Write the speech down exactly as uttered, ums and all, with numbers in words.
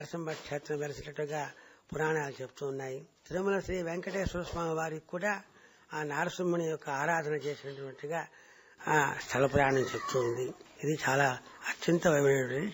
నరసింహ క్షేత్రం వెలిసినట్టుగా పురాణాలు చెప్తూ ఉన్నాయి. తిరుమల శ్రీ వెంకటేశ్వర స్వామి వారికి కూడా ఆ నరసింహుని యొక్క ఆరాధన చేసినటువంటిగా ఆ స్థల పురాణం చెప్తూ ఉంది. ఇది చాలా అత్యంతమైనటువంటి